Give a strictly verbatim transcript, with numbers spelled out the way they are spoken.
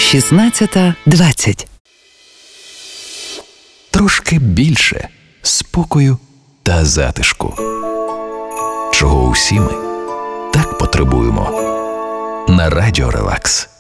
шістнадцята двадцять. Трошки більше спокою та затишку. Чого усі ми так потребуємо. На Радіо Релакс.